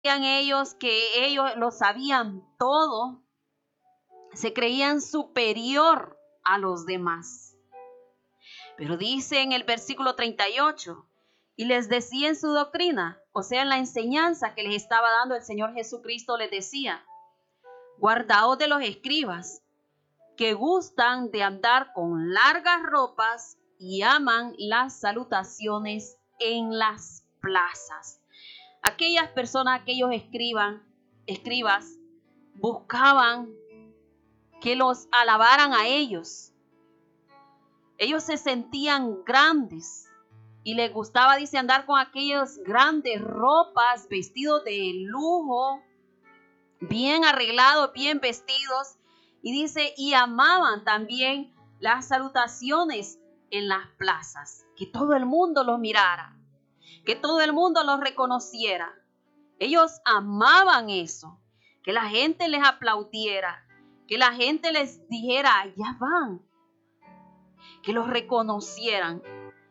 ellos que ellos lo sabían todo, se creían superior a los demás. Pero dice en el versículo 38, y les decía en su doctrina, o sea, en la enseñanza que les estaba dando el Señor Jesucristo, les decía: guardaos de los escribas, que gustan de andar con largas ropas y aman las salutaciones en las plazas. Aquellas personas, aquellos escribas, buscaban que los alabaran a ellos. Ellos se sentían grandes y les gustaba, dice, andar con aquellas grandes ropas, vestidos de lujo, bien arreglados, bien vestidos. Y dice, y amaban también las salutaciones en las plazas, que todo el mundo los mirara, que todo el mundo los reconociera. Ellos amaban eso, que la gente les aplaudiera, que la gente les dijera, allá van, que los reconocieran.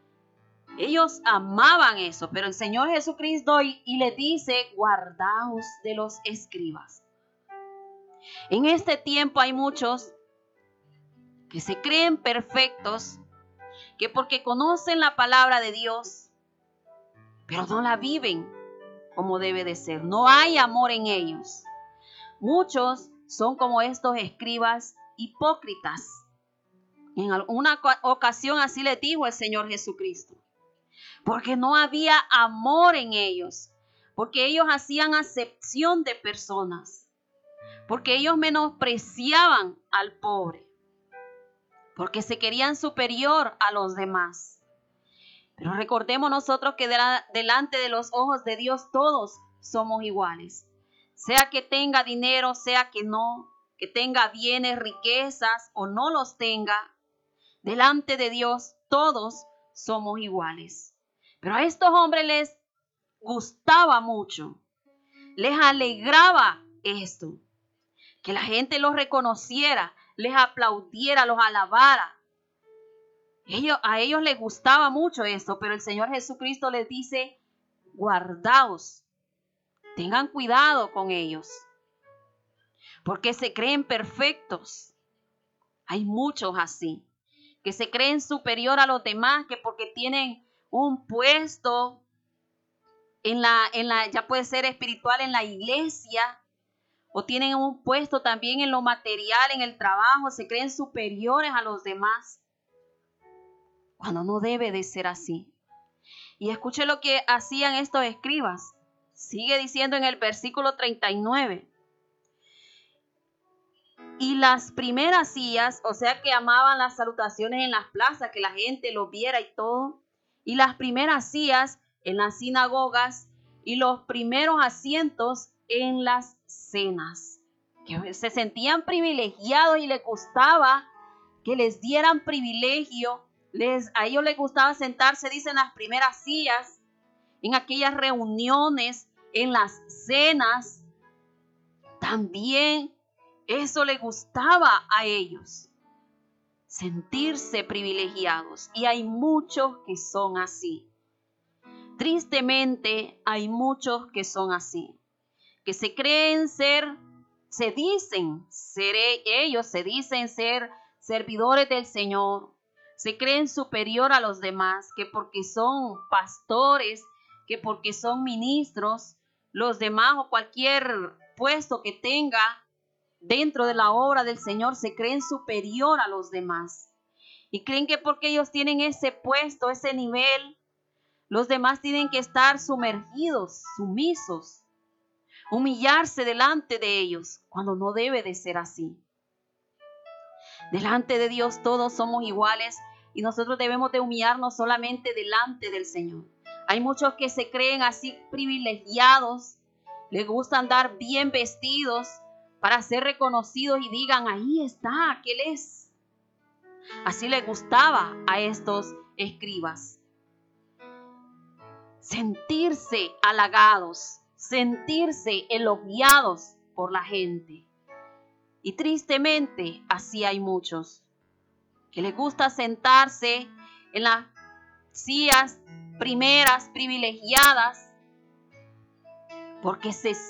Ellos amaban eso, pero el Señor Jesucristo y les dice, guardaos de los escribas. En este tiempo hay muchos que se creen perfectos, que porque conocen la palabra de Dios, pero no la viven como debe de ser. No hay amor en ellos. Muchos son como estos escribas hipócritas. En alguna ocasión así les dijo el Señor Jesucristo, porque no había amor en ellos, porque ellos hacían acepción de personas, porque ellos menospreciaban al pobre, porque se querían superior a los demás. Pero recordemos nosotros que delante de los ojos de Dios todos somos iguales. Sea que tenga dinero, sea que no, que tenga bienes, riquezas o no los tenga, delante de Dios todos somos iguales. Pero a estos hombres les gustaba mucho, les alegraba esto, que la gente los reconociera, les aplaudiera, los alabara. A ellos les gustaba mucho esto, pero el Señor Jesucristo les dice, guardaos, tengan cuidado con ellos, porque se creen perfectos. Hay muchos así, que se creen superior a los demás, que porque tienen un puesto ya puede ser espiritual en la iglesia, o tienen un puesto también en lo material, en el trabajo, se creen superiores a los demás, cuando no debe de ser así. Y escuche lo que hacían estos escribas. Sigue diciendo en el versículo 39. Y las primeras sillas, o sea que amaban las salutaciones en las plazas, que la gente los viera y todo. Y las primeras sillas en las sinagogas y los primeros asientos en las cenas. Que se sentían privilegiados y les gustaba que les dieran privilegio. A ellos les gustaba sentarse, dicen, las primeras sillas, en aquellas reuniones, en las cenas. También eso les gustaba a ellos, sentirse privilegiados. Y hay muchos que son así. Tristemente, hay muchos que son así, que se creen ellos se dicen ser servidores del Señor, se creen superior a los demás, que porque son pastores, que porque son ministros, los demás o cualquier puesto que tenga dentro de la obra del Señor, se creen superior a los demás. Y creen que porque ellos tienen ese puesto, ese nivel, los demás tienen que estar sumergidos, sumisos, humillarse delante de ellos, cuando no debe de ser así. Delante de Dios todos somos iguales y nosotros debemos de humillarnos solamente delante del Señor. Hay muchos que se creen así privilegiados, les gusta andar bien vestidos para ser reconocidos y digan, ahí está, aquel es. Así les gustaba a estos escribas. Sentirse halagados, sentirse elogiados por la gente. Y tristemente así hay muchos que les gusta sentarse en las sillas primeras privilegiadas, porque se